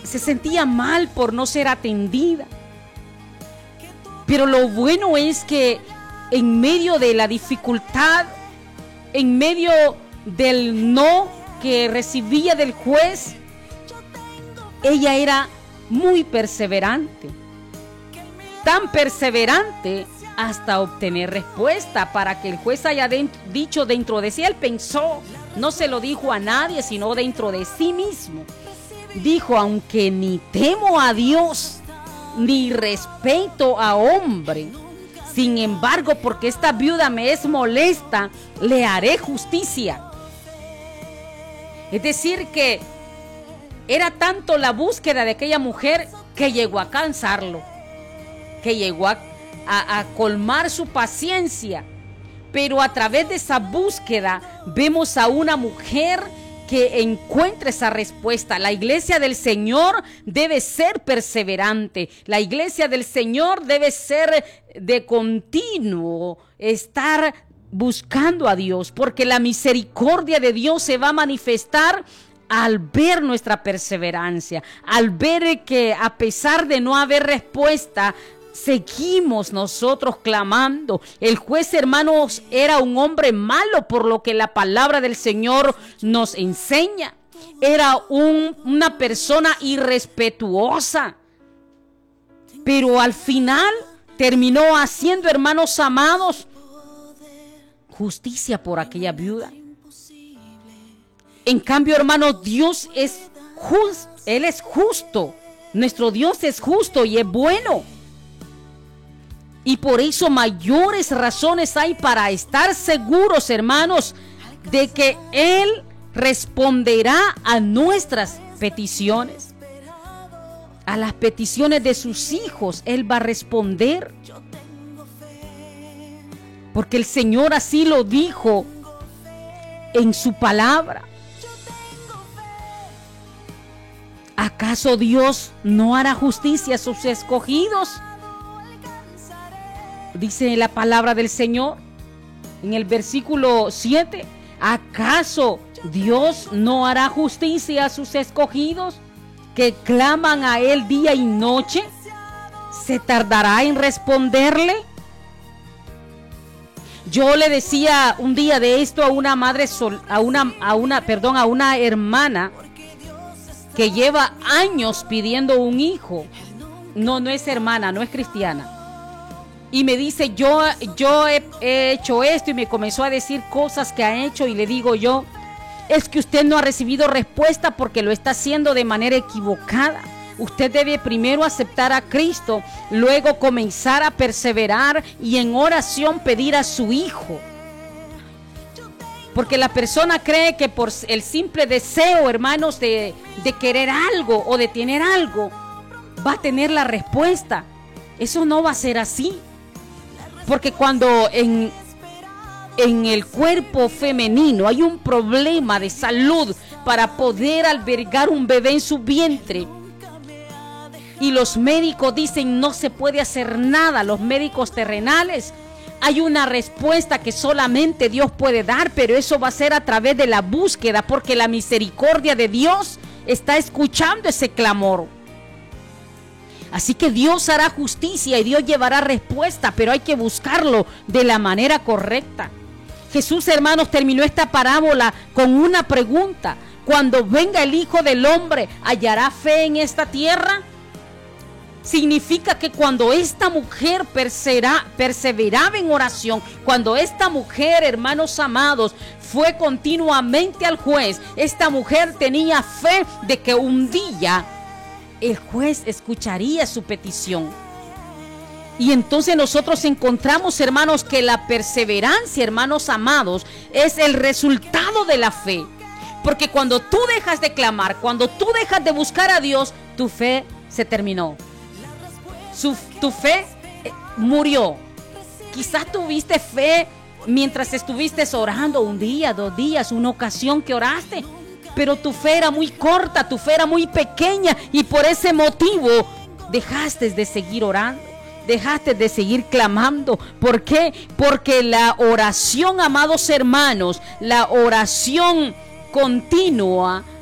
se sentía mal por no ser atendida. Pero lo bueno es que en medio de la dificultad, en medio del no que recibía del juez, ella era muy perseverante. Tan perseverante hasta obtener respuesta para que el juez haya dicho dentro de sí. Él pensó, no se lo dijo a nadie, sino dentro de sí mismo. Dijo, aunque ni temo a Dios, ni respeto a hombre, sin embargo, porque esta viuda me es molesta, le haré justicia. Es decir, que era tanto la búsqueda de aquella mujer que llegó a cansarlo, que llegó a colmar su paciencia. Pero a través de esa búsqueda vemos a una mujer que encuentra esa respuesta. La iglesia del Señor debe ser perseverante. La iglesia del Señor debe ser de continuo, estar buscando a Dios, porque la misericordia de Dios se va a manifestar al ver nuestra perseverancia, al ver que a pesar de no haber respuesta, seguimos nosotros clamando. El juez, hermanos, era un hombre malo, por lo que la palabra del Señor nos enseña. Era una persona irrespetuosa, pero al final terminó haciendo, hermanos amados, justicia por aquella viuda. En cambio, hermanos, Dios es justo. Él es justo. Nuestro Dios es justo y es bueno. Y por eso mayores razones hay para estar seguros, hermanos, de que Él responderá a nuestras peticiones. A las peticiones de sus hijos, Él va a responder. Porque el Señor así lo dijo en su palabra. ¿Acaso Dios no hará justicia a sus escogidos? Dice la palabra del Señor en el versículo 7. ¿Acaso Dios no hará justicia a sus escogidos que claman a Él día y noche? ¿Se tardará en responderle? Yo le decía un día de esto a una madre, a una hermana que lleva años pidiendo un hijo. No es hermana, no es cristiana. Y me dice, yo he hecho esto, y me comenzó a decir cosas que ha hecho, y le digo yo, es que usted no ha recibido respuesta porque lo está haciendo de manera equivocada. Usted debe primero aceptar a Cristo, luego comenzar a perseverar y en oración pedir a su hijo. Porque la persona cree que por el simple deseo, hermanos, de querer algo o de tener algo, va a tener la respuesta. Eso no va a ser así. Porque cuando en el cuerpo femenino hay un problema de salud para poder albergar un bebé en su vientre, y los médicos dicen no se puede hacer nada, los médicos terrenales, hay una respuesta que solamente Dios puede dar, pero eso va a ser a través de la búsqueda, porque la misericordia de Dios está escuchando ese clamor. Así que Dios hará justicia y Dios llevará respuesta, pero hay que buscarlo de la manera correcta. Jesús, hermanos, terminó esta parábola con una pregunta: cuando venga el Hijo del Hombre, ¿hallará fe en esta tierra? Significa que cuando esta mujer perseveraba en oración, cuando esta mujer, hermanos amados, fue continuamente al juez, esta mujer tenía fe de que un día el juez escucharía su petición. Y entonces nosotros encontramos, hermanos, que la perseverancia, hermanos amados, es el resultado de la fe. Porque cuando tú dejas de clamar, cuando tú dejas de buscar a Dios, tu fe se terminó. Tu fe murió. Quizás tuviste fe mientras estuviste orando un día, 2 días, una ocasión que oraste, pero tu fe era muy corta, tu fe era muy pequeña, y por ese motivo dejaste de seguir orando, dejaste de seguir clamando. ¿Por qué? Porque la oración, amados hermanos, la oración continua